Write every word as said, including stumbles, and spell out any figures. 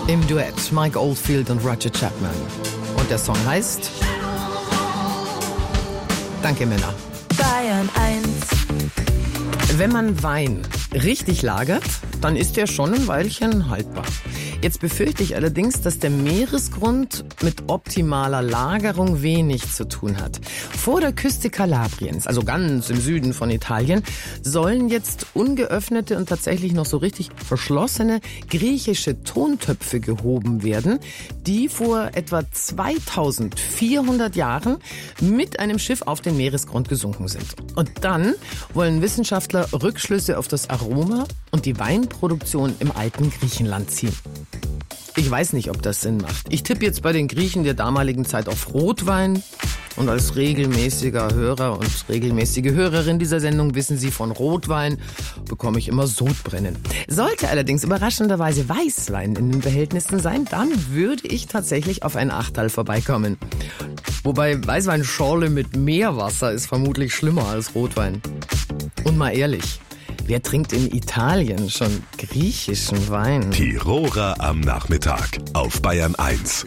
Im Duett Mike Oldfield und Roger Chapman. Und der Song heißt Danke, Männer. Bayern eins. Wenn man Wein richtig lagert, dann ist der schon ein Weilchen haltbar. Jetzt befürchte ich allerdings, dass der Meeresgrund mit optimaler Lagerung wenig zu tun hat. Vor der Küste Kalabriens, also ganz im Süden von Italien, sollen jetzt ungeöffnete und tatsächlich noch so richtig verschlossene griechische Tontöpfe gehoben werden, die vor etwa zweitausendvierhundert Jahren mit einem Schiff auf den Meeresgrund gesunken sind. Und dann wollen Wissenschaftler Rückschlüsse auf das Aroma und die Weinproduktion im alten Griechenland ziehen. Ich weiß nicht, ob das Sinn macht. Ich tippe jetzt bei den Griechen der damaligen Zeit auf Rotwein. Und als regelmäßiger Hörer und regelmäßige Hörerin dieser Sendung wissen Sie, von Rotwein bekomme ich immer Sodbrennen. Sollte allerdings überraschenderweise Weißwein in den Behältnissen sein, dann würde ich tatsächlich auf ein Achterl vorbeikommen. Wobei Weißweinschorle mit Meerwasser ist vermutlich schlimmer als Rotwein. Und mal ehrlich, wer trinkt in Italien schon griechischen Wein? Tiroler am Nachmittag auf Bayern eins.